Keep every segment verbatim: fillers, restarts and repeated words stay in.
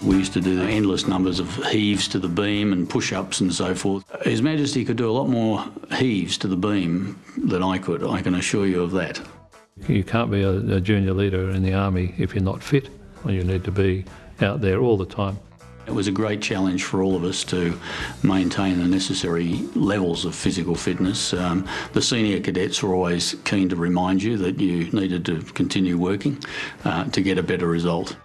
We used to do endless numbers of heaves to the beam and push-ups and so forth. His Majesty could do a lot more heaves to the beam than I could, I can assure you of that. You can't be a, a junior leader in the Army if you're not fit, or you need to be out there all the time. It was a great challenge for all of us to maintain the necessary levels of physical fitness. Um, the senior cadets were always keen to remind you that you needed to continue working uh, to get a better result.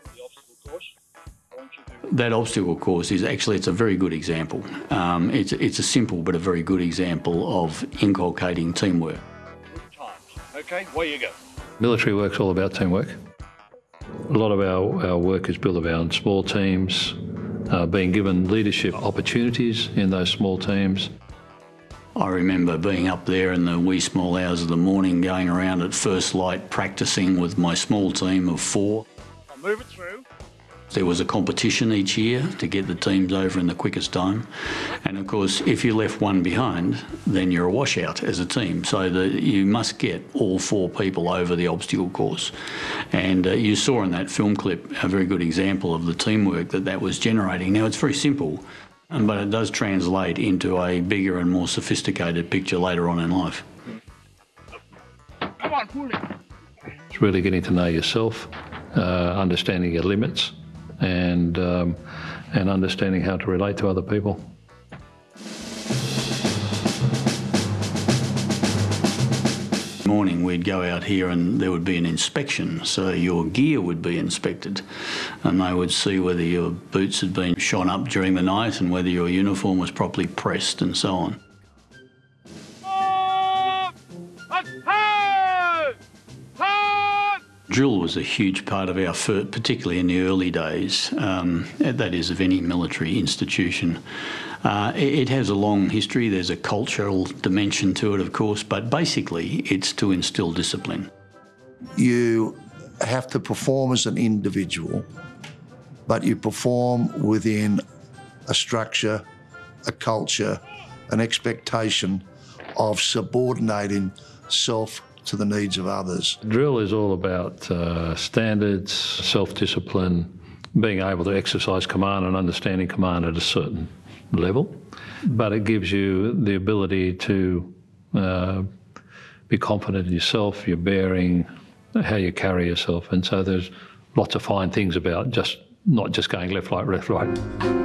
That obstacle course is actually, it's a very good example. Um, it's, it's a simple but a very good example of inculcating teamwork. Okay, away you go. Military work's all about teamwork. A lot of our, our work is built around small teams, uh, being given leadership opportunities in those small teams. I remember being up there in the wee small hours of the morning, going around at first light, practising with my small team of four. I'll move it through. There was a competition each year to get the teams over in the quickest time. And of course, if you left one behind, then you're a washout as a team. So the, you must get all four people over the obstacle course. And uh, you saw in that film clip a very good example of the teamwork that that was generating. Now, it's very simple, but it does translate into a bigger and more sophisticated picture later on in life. Come on, pull it. It's really getting to know yourself, uh, understanding your limits, and um, and understanding how to relate to other people. Morning we'd go out here and there would be an inspection, so your gear would be inspected and they would see whether your boots had been shone up during the night and whether your uniform was properly pressed and so on. Drill was a huge part of our, particularly in the early days, um, that is of any military institution. Uh, it has a long history, there's a cultural dimension to it of course, but basically it's to instill discipline. You have to perform as an individual, but you perform within a structure, a culture, an expectation of subordinating self to the needs of others. Drill is all about uh, standards, self-discipline, being able to exercise command and understanding command at a certain level, but it gives you the ability to uh, be confident in yourself, your bearing, how you carry yourself, and so there's lots of fine things about just not just going left, right, left, right.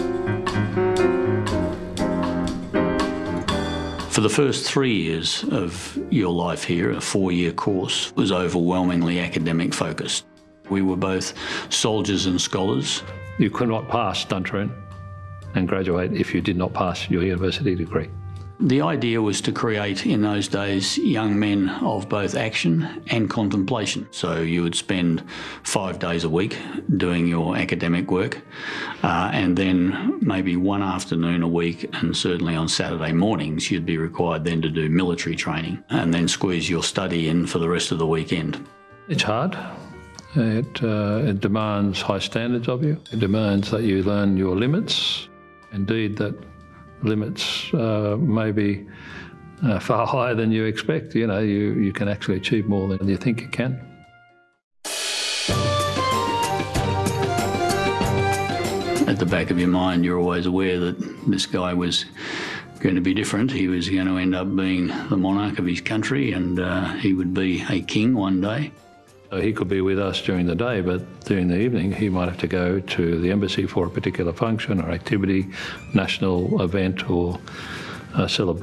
For the first three years of your life here, a four-year course was overwhelmingly academic focused. We were both soldiers and scholars. You could not pass Duntroon and graduate if you did not pass your university degree. The idea was to create, in those days, young men of both action and contemplation. So you would spend five days a week doing your academic work, uh, and then maybe one afternoon a week, and certainly on Saturday mornings, you'd be required then to do military training, and then squeeze your study in for the rest of the weekend. It's hard. It, uh, it demands high standards of you. It demands that you learn your limits. Indeed, that limits uh, may be uh, far higher than you expect. You know, you, you can actually achieve more than you think you can. At the back of your mind, you're always aware that this guy was going to be different. He was going to end up being the monarch of his country, and uh, he would be a king one day. He could be with us during the day, but during the evening he might have to go to the embassy for a particular function or activity, national event or uh, celebration.